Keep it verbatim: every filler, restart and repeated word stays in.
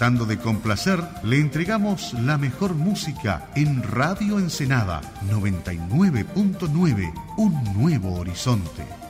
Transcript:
Tratando de complacer, le entregamos la mejor música en Radio Ensenada noventa y nueve punto nueve, un nuevo horizonte.